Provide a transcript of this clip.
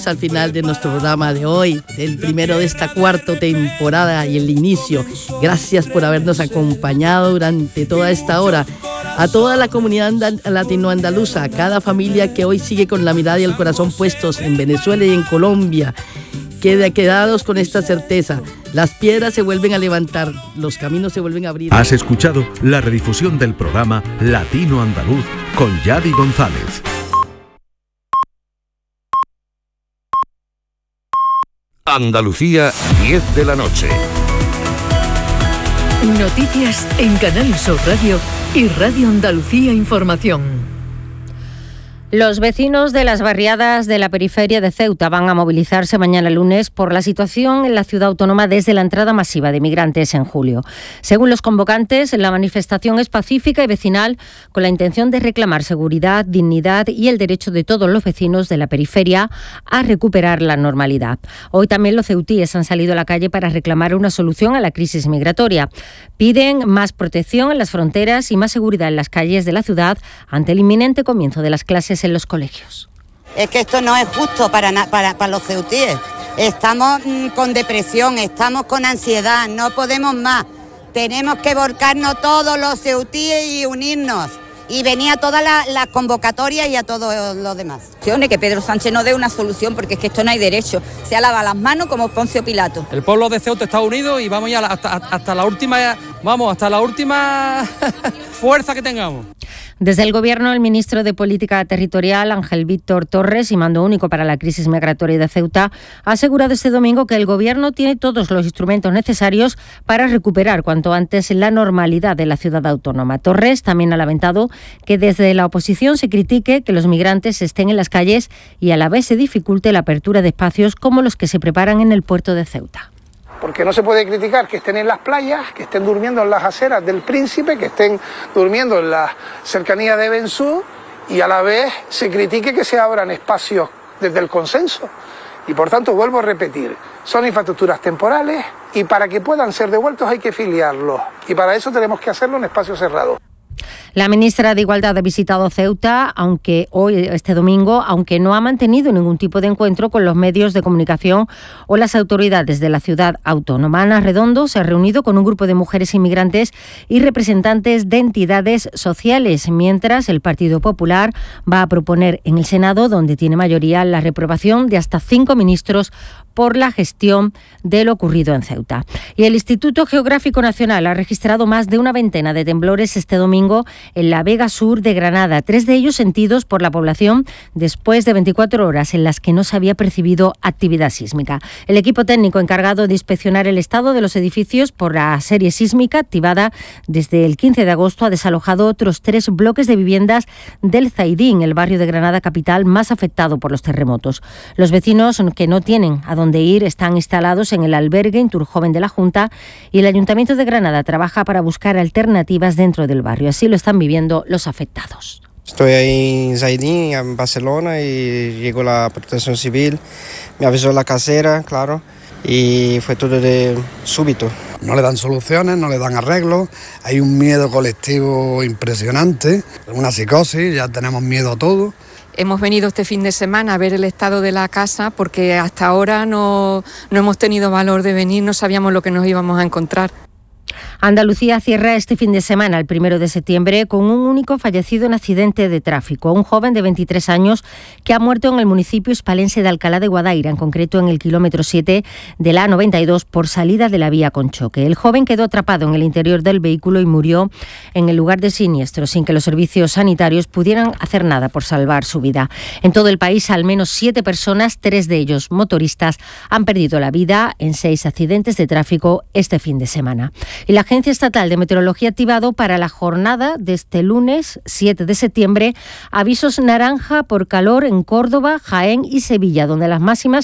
Al final de nuestro programa de hoy, el primero de esta cuarta temporada y el inicio. Gracias por habernos acompañado durante toda esta hora. A toda la comunidad latinoandaluza, a cada familia que hoy sigue con la mirada y el corazón puestos en Venezuela y en Colombia, quedados con esta certeza: las piedras se vuelven a levantar, los caminos se vuelven a abrir. Has escuchado la redifusión del programa Latino Andaluz con Yadi González. Andalucía, 10 de la noche. Noticias en Canal Sur Radio y Radio Andalucía Información. Los vecinos de las barriadas de la periferia de Ceuta van a movilizarse mañana lunes por la situación en la ciudad autónoma desde la entrada masiva de migrantes en julio. Según los convocantes, la manifestación es pacífica y vecinal con la intención de reclamar seguridad, dignidad y el derecho de todos los vecinos de la periferia a recuperar la normalidad. Hoy también los ceutíes han salido a la calle para reclamar una solución a la crisis migratoria. Piden más protección en las fronteras y más seguridad en las calles de la ciudad ante el inminente comienzo de las clases en los colegios. Es que esto no es justo para los ceutíes. Estamos con depresión, estamos con ansiedad, no podemos más. Tenemos que volcarnos todos los ceutíes y unirnos. Y venir a todas las convocatorias y a todos los demás. Que Pedro Sánchez no dé una solución, porque es que esto no hay derecho. Se lava las manos como Poncio Pilato. El pueblo de Ceuta está unido y vamos ya hasta la última fuerza que tengamos. Desde el Gobierno, el ministro de Política Territorial, Ángel Víctor Torres, y mando único para la crisis migratoria de Ceuta, ha asegurado este domingo que el Gobierno tiene todos los instrumentos necesarios para recuperar cuanto antes la normalidad de la ciudad autónoma. Torres también ha lamentado que desde la oposición se critique que los migrantes estén en las calles y a la vez se dificulte la apertura de espacios como los que se preparan en el puerto de Ceuta. Porque no se puede criticar que estén en las playas, que estén durmiendo en las aceras del Príncipe, que estén durmiendo en las cercanías de Bensú, y a la vez se critique que se abran espacios desde el consenso. Y por tanto, vuelvo a repetir, son infraestructuras temporales y para que puedan ser devueltos hay que filiarlos. Y para eso tenemos que hacerlo en espacios cerrados. La ministra de Igualdad ha visitado Ceuta, este domingo, aunque no ha mantenido ningún tipo de encuentro con los medios de comunicación o las autoridades de la ciudad autónoma. Ana Redondo se ha reunido con un grupo de mujeres inmigrantes y representantes de entidades sociales, mientras el Partido Popular va a proponer en el Senado, donde tiene mayoría, la reprobación de hasta 5 ministros por la gestión de lo ocurrido en Ceuta. Y el Instituto Geográfico Nacional ha registrado más de una veintena de temblores este domingo en la Vega Sur de Granada, 3 de ellos sentidos por la población después de 24 horas en las que no se había percibido actividad sísmica. El equipo técnico encargado de inspeccionar el estado de los edificios por la serie sísmica activada desde el 15 de agosto ha desalojado otros 3 bloques de viviendas del Zaidín, el barrio de Granada capital más afectado por los terremotos. Los vecinos que no tienen a dónde ir están instalados en el albergue Inturjoven de la Junta y el Ayuntamiento de Granada trabaja para buscar alternativas dentro del barrio. Así lo están viviendo los afectados. Estoy ahí en Zaidín, en Barcelona, y llegó la protección civil, me avisó la casera, claro, y fue todo de súbito. No le dan soluciones, no le dan arreglos, hay un miedo colectivo impresionante, una psicosis, ya tenemos miedo a todo. Hemos venido este fin de semana a ver el estado de la casa porque hasta ahora no hemos tenido valor de venir, no sabíamos lo que nos íbamos a encontrar. Andalucía cierra este fin de semana, el 1 de septiembre, con un único fallecido en accidente de tráfico. Un joven de 23 años que ha muerto en el municipio hispalense de Alcalá de Guadaira, en concreto en el kilómetro 7 de la A92 por salida de la vía con choque. El joven quedó atrapado en el interior del vehículo y murió en el lugar del siniestro, sin que los servicios sanitarios pudieran hacer nada por salvar su vida. En todo el país, al menos 7 personas, 3 de ellos motoristas, han perdido la vida en 6 accidentes de tráfico este fin de semana. Y la Agencia Estatal de Meteorología ha activado para la jornada de este lunes 7 de septiembre avisos naranja por calor en Córdoba, Jaén y Sevilla, donde las máximas